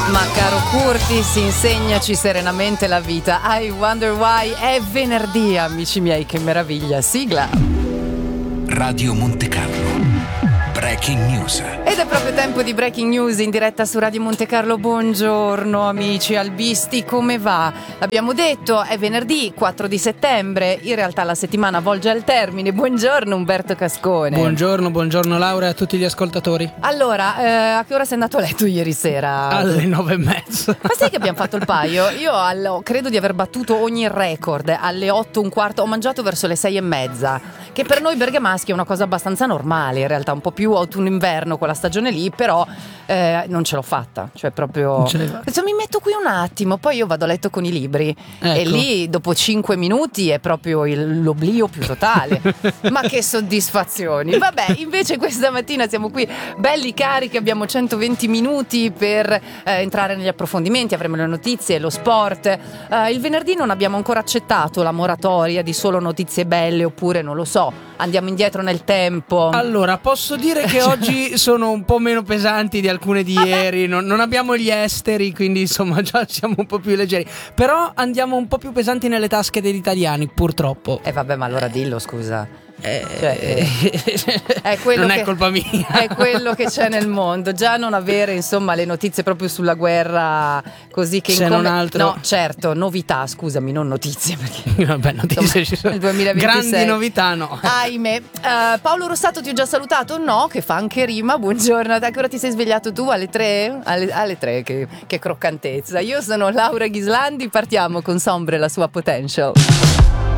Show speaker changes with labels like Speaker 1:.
Speaker 1: Ma caro Curtis, insegnaci serenamente la vita. I wonder why. È venerdì, amici miei, che meraviglia. Sigla.
Speaker 2: Radio Monte Carlo. Breaking News.
Speaker 1: Ed è proprio tempo di Breaking News in diretta su Radio Monte Carlo. Buongiorno amici albisti, come va? L'abbiamo detto, è venerdì 4 di settembre, in realtà la settimana volge al termine. Buongiorno Umberto Cascone.
Speaker 3: Buongiorno Laura e a tutti gli ascoltatori.
Speaker 1: Allora, a che ora sei andato a letto ieri sera?
Speaker 3: Alle 9:30.
Speaker 1: Ma sai che abbiamo fatto il paio? Io credo di aver battuto ogni record. Alle 8:15 ho mangiato verso le 6:30, che per noi bergamaschi è una cosa abbastanza normale, in realtà un po' più autunno-inverno quella stagione lì, però non ce l'ho fatta, cioè proprio penso, mi metto qui un attimo, poi io vado a letto con i libri, e lì dopo 5 minuti è proprio l'oblio più totale. Ma che soddisfazioni. Vabbè, invece questa mattina siamo qui belli carichi, abbiamo 120 minuti per entrare negli approfondimenti, avremo le notizie, lo sport. Il venerdì non abbiamo ancora accettato la moratoria di solo notizie belle, oppure non lo so, andiamo indietro nel tempo.
Speaker 3: Allora, posso dire che oggi sono un po' meno pesanti di alcune di ieri, non abbiamo gli esteri, quindi insomma già siamo un po' più leggeri, però andiamo un po' più pesanti nelle tasche degli italiani, purtroppo.
Speaker 1: Vabbè, ma allora dillo, scusa.
Speaker 3: È quello non è colpa mia.
Speaker 1: È quello che c'è nel mondo. Già non avere insomma le notizie proprio sulla guerra, così che
Speaker 3: se non altro.
Speaker 1: No, certo, novità, scusami, non notizie, perché
Speaker 3: vabbè, notizie ci sono.
Speaker 1: Nel 2026
Speaker 3: grandi novità, no.
Speaker 1: Ahimè. Paolo Rossato, ti ho già salutato? No, che fa anche rima. Buongiorno. A che ora ti sei svegliato tu? Alle 3? Alle 3, che croccantezza. Io sono Laura Ghislandi, partiamo con Sombre, la sua Potential.